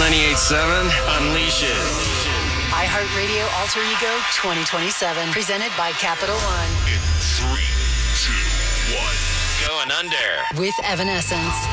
98.7 unleashes. iHeartRadio Alter Ego 2027, presented by Capital One. In 3, 2, 1. Going under. With Evanescence.